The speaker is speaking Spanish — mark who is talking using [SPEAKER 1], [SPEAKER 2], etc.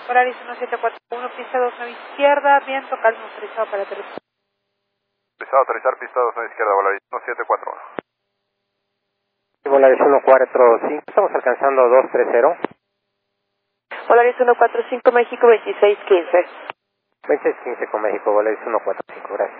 [SPEAKER 1] Volaris 1741, pista 29 izquierda, viento calmo autorizado para aterrizar.
[SPEAKER 2] Autorizado a aterrizar, pista 29 izquierda, Volaris 1741.
[SPEAKER 3] Volaris 145, estamos alcanzando 230.
[SPEAKER 4] Volaris 145, México 2615.
[SPEAKER 3] 2615 con México, Volaris 145, gracias.